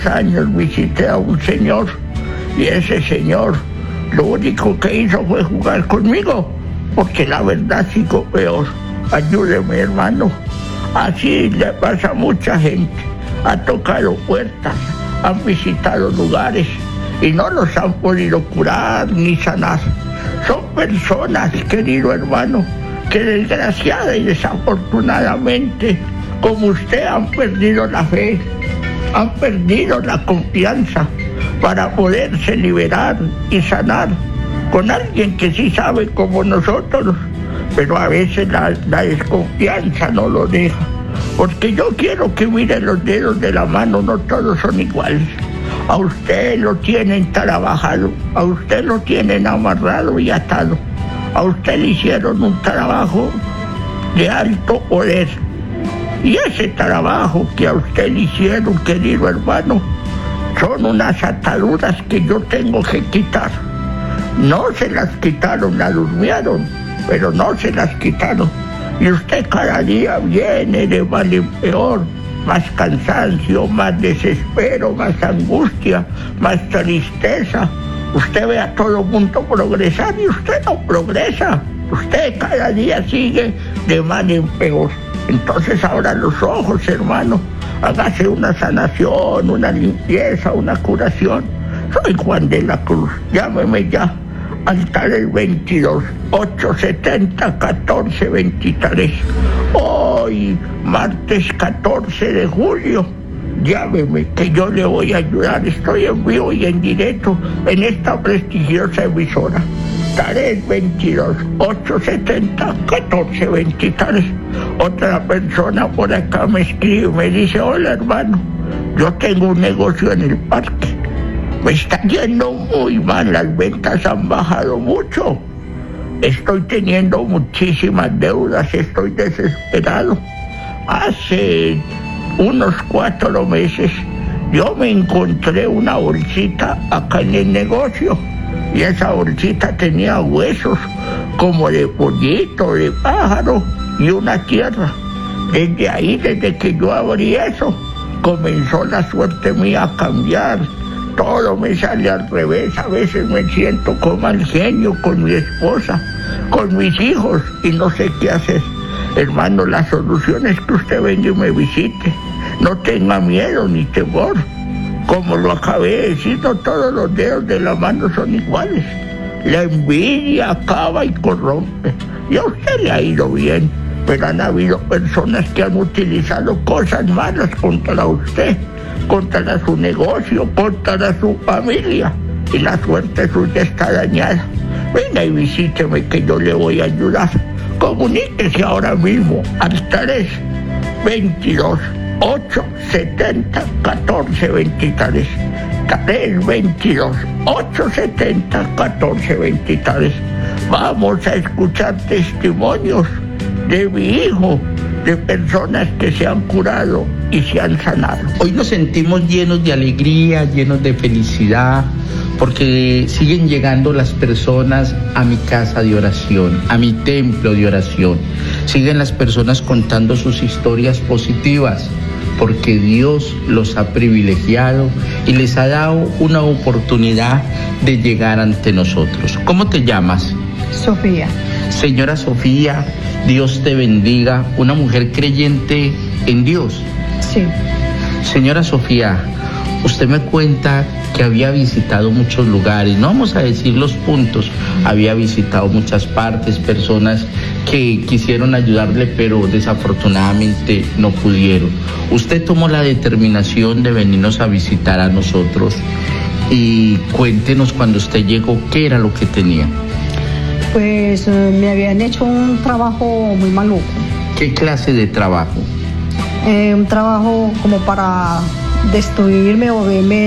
años visité a un señor y ese señor lo único que hizo fue jugar conmigo, porque la verdad sigo peor. Ayúdeme, hermano. Así le pasa a mucha gente. Ha tocado puertas, han visitado lugares y no los han podido curar ni sanar. Son personas, querido hermano, que desgraciada y desafortunadamente, como usted, han perdido la fe, han perdido la confianza para poderse liberar y sanar con alguien que sí sabe como nosotros, pero a veces la desconfianza no lo deja. Porque yo quiero que mire los dedos de la mano, no todos son iguales. A usted lo tienen trabajado, a usted lo tienen amarrado y atado. A usted le hicieron un trabajo de alto poder. Y ese trabajo que a usted le hicieron, querido hermano, son unas ataduras que yo tengo que quitar. No se las quitaron, la durmieron, pero no se las quitaron. Y usted cada día viene de mal en peor, más cansancio, más desespero, más angustia, más tristeza. Usted ve a todo el mundo progresar y usted no progresa. Usted cada día sigue de mal en peor. Entonces abra los ojos, hermano. Hágase una sanación, una limpieza, una curación. Soy Juan de la Cruz. Llámeme ya. Altares 22 870 1423. Hoy, martes 14 de julio, llámeme que yo le voy a ayudar. Estoy en vivo y en directo en esta prestigiosa emisora. Altares 22 870 1423. Otra persona por acá me escribe, me dice: hola hermano, yo tengo un negocio en el parque. Me está yendo muy mal, las ventas han bajado mucho. Estoy teniendo muchísimas deudas, estoy desesperado. Hace unos 4 meses yo me encontré una bolsita acá en el negocio y esa bolsita tenía huesos como de pollito, de pájaro y una tierra. Desde ahí, desde que yo abrí eso, comenzó la suerte mía a cambiar. Todo me sale al revés, a veces me siento como mal genio con mi esposa, con mis hijos y no sé qué hacer. Hermano, la solución es que usted venga y me visite. No tenga miedo ni temor. Como lo acabé de decir, no todos los dedos de la mano son iguales. La envidia acaba y corrompe. Y a usted le ha ido bien, pero han habido personas que han utilizado cosas malas contra usted, contra su negocio, contra su familia, y la suerte suya está dañada. Venga y visíteme que yo le voy a ayudar. Comuníquese ahora mismo al 322 870 1423. 322 870 1423. Vamos a escuchar testimonios de mi hijo, de personas que se han curado y se han sanado. Hoy nos sentimos llenos de alegría, llenos de felicidad, porque siguen llegando las personas a mi casa de oración, a mi templo de oración. Siguen las personas contando sus historias positivas, porque Dios los ha privilegiado y les ha dado una oportunidad de llegar ante nosotros. ¿Cómo te llamas? Sofía. Señora Sofía, Dios te bendiga, una mujer creyente en Dios. Sí. Señora Sofía, usted me cuenta que había visitado muchos lugares, no vamos a decir los puntos, había visitado muchas partes, personas que quisieron ayudarle, pero desafortunadamente no pudieron. Usted tomó la determinación de venirnos a visitar a nosotros y cuéntenos cuando usted llegó, ¿qué era lo que tenía? Pues me habían hecho un trabajo muy maluco. ¿Qué clase de trabajo? Un trabajo como para destruirme o verme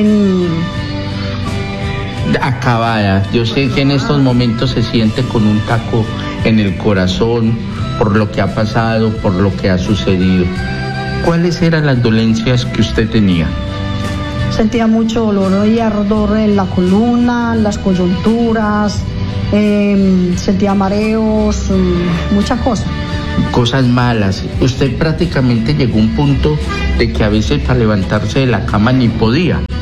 acabada. Yo sé que en estos momentos se siente con un taco en el corazón por lo que ha pasado, por lo que ha sucedido. ¿Cuáles eran las dolencias que usted tenía? Sentía mucho dolor y ardor en la columna, las coyunturas, sentía mareos, muchas cosas. Cosas malas. Usted prácticamente llegó a un punto de que a veces para levantarse de la cama ni podía.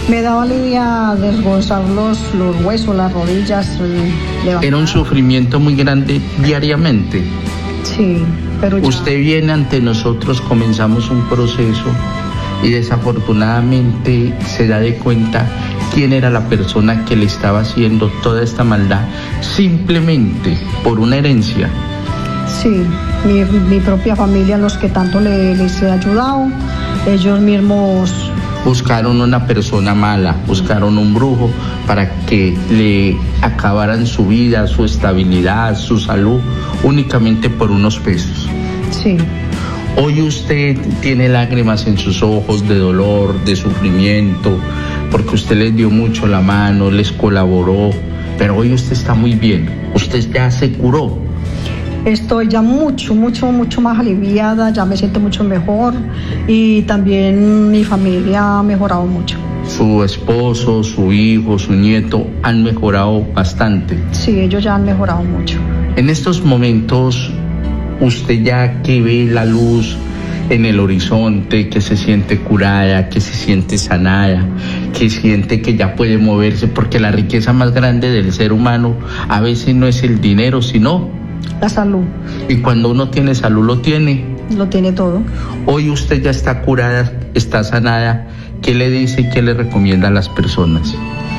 Me daba lidia desgozar los huesos, las rodillas. Era un sufrimiento muy grande diariamente. Sí, pero ya... Usted viene ante nosotros, comenzamos un proceso y desafortunadamente se da de cuenta quién era la persona que le estaba haciendo toda esta maldad simplemente por una herencia. Sí, mi propia familia, los que tanto les he ayudado, ellos mismos... Buscaron una persona mala, buscaron un brujo para que le acabaran su vida, su estabilidad, su salud, únicamente por unos pesos. Sí. Hoy usted tiene lágrimas en sus ojos de dolor, de sufrimiento, porque usted les dio mucho la mano, les colaboró, pero hoy usted está muy bien, usted ya se curó. Estoy ya mucho más aliviada, ya me siento mucho mejor y también mi familia ha mejorado mucho. Su esposo, su hijo, su nieto han mejorado bastante. Sí, ellos ya han mejorado mucho. En estos momentos, usted ya que ve la luz en el horizonte, que se siente curada, que se siente sanada, que siente que ya puede moverse, porque la riqueza más grande del ser humano a veces no es el dinero, sino la salud. Y cuando uno tiene salud, lo tiene todo. Hoy usted ya está curada, está sanada. ¿Qué le dice y qué le recomienda a las personas?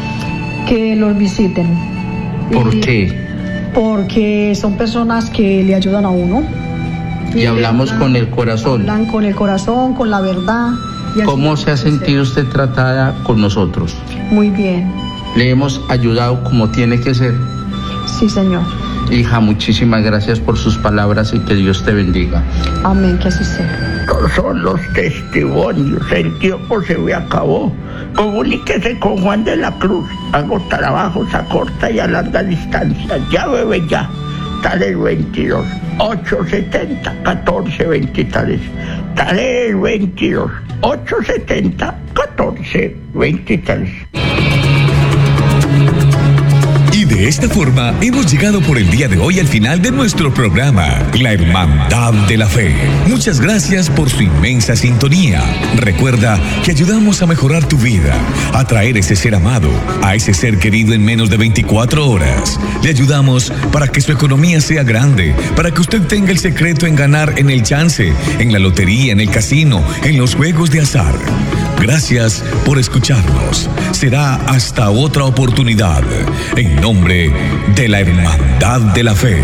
Que los visiten. ¿Por qué? Porque son personas que le ayudan a uno. Y hablamos con el corazón. Hablan con el corazón, con la verdad. ¿Cómo se ha sentido usted tratada con nosotros? Muy bien. ¿Le hemos ayudado como tiene que ser? Sí, señor. Hija, muchísimas gracias por sus palabras y que Dios te bendiga. Amén, que así sea. Estos son los testimonios. El tiempo se me acabó. Comuníquese con Juan de la Cruz. Hago trabajos a corta y a larga distancia. Llámeme ya. Tarea 22 870 1423. Tarea 22 870 1423. Y de esta forma hemos llegado por el día de hoy al final de nuestro programa, La Hermandad de la Fe. Muchas gracias por su inmensa sintonía. Recuerda que ayudamos a mejorar tu vida, a traer ese ser amado, a ese ser querido en menos de 24 horas. Le ayudamos para que su economía sea grande, para que usted tenga el secreto en ganar en el chance, en la lotería, en el casino, en los juegos de azar. Gracias por escucharnos. Será hasta otra oportunidad. En nombre de la Hermandad de la Fe.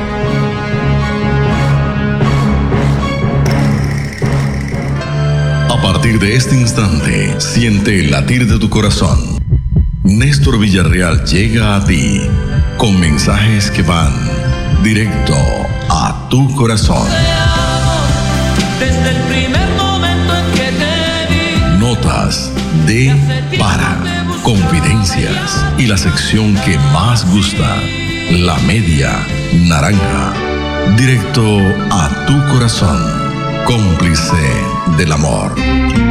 A partir de este instante, siente el latir de tu corazón. Néstor Villarreal llega a ti con mensajes que van directo a tu corazón. Desde el primer momento en que te vi. Notas de para, confidencias y la sección que más gusta, la media naranja. Directo a tu corazón, cómplice del amor.